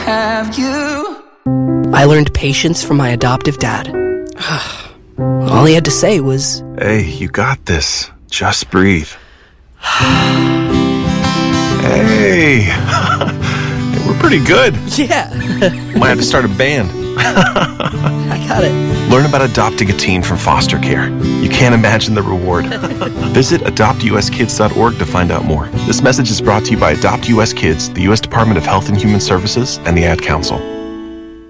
Have you? I learned patience from my adoptive dad. All he had to say was, "Hey, you got this. Just breathe." Hey, we're pretty good. yeah, Might have to start a band. I got it. Learn about adopting a teen from foster care. You can't imagine the reward. Visit adoptuskids.org to find out more. This message is brought to you by Adopt US Kids, the U.S. Department of Health and Human Services, and the Ad Council.